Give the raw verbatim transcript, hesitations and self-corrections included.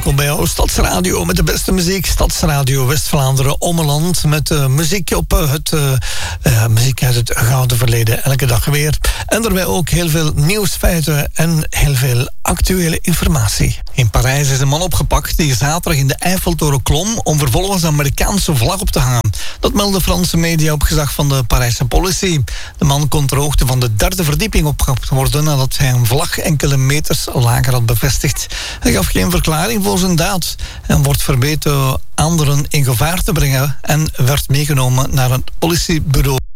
welkom bij jouw Stadsradio met de beste muziek. Stadsradio West-Vlaanderen Ommeland met uh, muziek op uh, het uh, uh, muziek uit het gouden verleden, elke dag weer. En daarbij ook heel veel nieuwsfeiten en heel veel actuele informatie. In Parijs is een man opgepakt die zaterdag in de Eiffeltoren klom om vervolgens de Amerikaanse vlag op te hangen. Dat meldde Franse media op gezag van de Parijse politie. De man kon ter hoogte van de derde verdieping opgehaald worden nadat hij een vlag enkele meters lager had bevestigd. Hij gaf geen verklaring voor zijn daad en wordt verbeten anderen in gevaar te brengen en werd meegenomen naar een politiebureau.